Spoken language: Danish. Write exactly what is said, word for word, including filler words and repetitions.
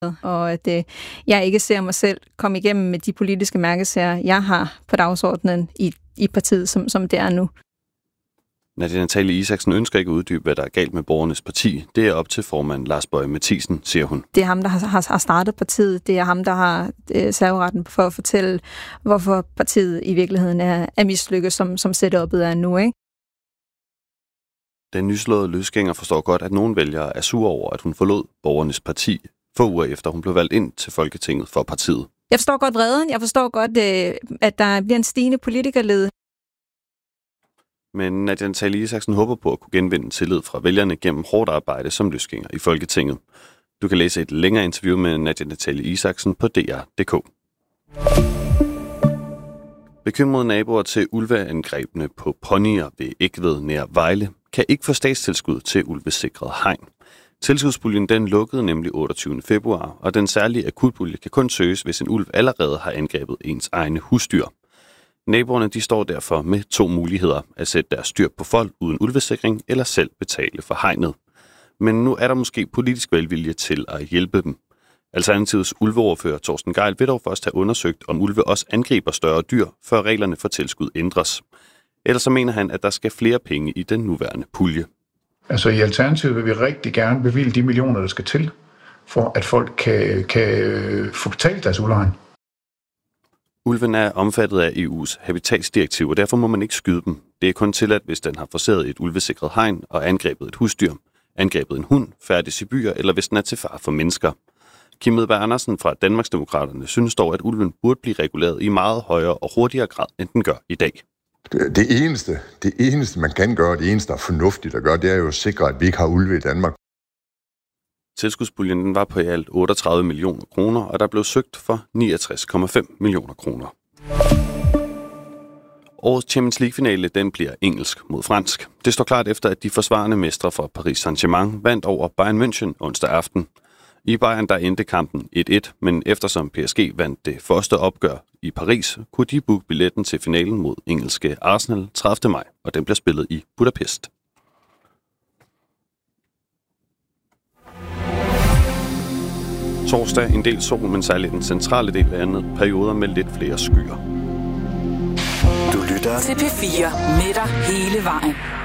og at øh, jeg ikke ser mig selv komme igennem med de politiske mærkesager, jeg har på dagsordenen i, i partiet, som, som det er nu. Nadia Nathalie Isaksen ønsker ikke at uddybe, hvad der er galt med Borgernes Parti. Det er op til formand Lars Boje Mathiesen, siger hun. Det er ham, der har, har startet partiet. Det er ham, der har øh, serveretten for at fortælle, hvorfor partiet i virkeligheden er, er mislykket, som, som setupet er nu, ikke? Den nyslåede løsgænger forstår godt, at nogle vælgere er sure over, at hun forlod Borgernes Parti få uger efter hun blev valgt ind til Folketinget for partiet. Jeg forstår godt vreden. Jeg forstår godt, at der bliver en stigende politikerled. Men Nadia Nathalie Isaksen håber på at kunne genvinde tillid fra vælgerne gennem hårdt arbejde som løsgænger i Folketinget. Du kan læse et længere interview med Nadia Nathalie Isaksen på D R punktum d k. Bekymrede naboer til ulveangrebene på ponyer ved Egtved nær Vejle kan ikke få statstilskud til ulvesikret hegn. Tilskudspuljen den lukkede nemlig otteogtyvende februar, og den særlige akutpulje kan kun søges, hvis en ulv allerede har angrebet ens egne husdyr. Naboerne de står derfor med to muligheder: at sætte deres dyr på fold uden ulvesikring, eller selv betale for hegnet. Men nu er der måske politisk velvilje til at hjælpe dem. Alternativets ulveordfører Torsten Gejl vil dog først have undersøgt, om ulve også angriber større dyr, før reglerne for tilskud ændres. Ellers så mener han, at der skal flere penge i den nuværende pulje. Altså i Alternativet vil vi rigtig gerne bevilge de millioner, der skal til, for at folk kan, kan få betalt deres ulvehegn. Ulven er omfattet af E U's habitatsdirektiv, og derfor må man ikke skyde dem. Det er kun tilladt, hvis den har forseret et ulvesikret hegn og angrebet et husdyr, angrebet en hund, færdes i byer, eller hvis den er til fare for mennesker. Kim Edberg Andersen fra Danmarksdemokraterne synes dog, at ulven burde blive reguleret i meget højere og hurtigere grad, end den gør i dag. Det eneste, det eneste, man kan gøre, det eneste, der er fornuftigt at gøre, det er jo at sikre, at vi ikke har ulve i Danmark. Tilskudspuljen den var på i alt otteogtredive millioner kroner, og der blev søgt for niogtres komma fem millioner kroner. Årets Champions League-finale den bliver engelsk mod fransk. Det står klart efter, at de forsvarende mestre fra Paris Saint-Germain vandt over Bayern München onsdag aften. I Bayern der endte kampen et et, men eftersom P S G vandt det første opgør i Paris, kunne de booke billetten til finalen mod engelske Arsenal tredivte maj, og den bliver spillet i Budapest. Torsdag en del sol, men særligt den centrale del af andet perioder med lidt flere skyer. Du lytter til P fire med dig hele vejen.